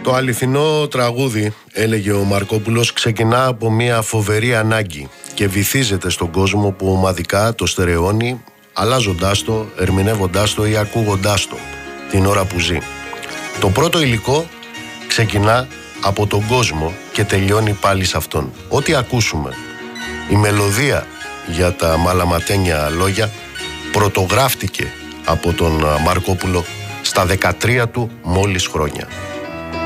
Το αληθινό τραγούδι, έλεγε ο Μαρκόπουλος, ξεκινά από μια φοβερή ανάγκη και βυθίζεται στον κόσμο που ομαδικά το στερεώνει, αλλάζοντάς το, ερμηνεύοντάς το ή ακούγοντάς το την ώρα που ζει. Το πρώτο υλικό ξεκινά από τον κόσμο και τελειώνει πάλι σε αυτόν. Ό,τι ακούσουμε, η μελωδία για τα μαλαματένια λόγια, πρωτογράφτηκε από τον Μαρκόπουλο στα 13 του μόλις χρόνια.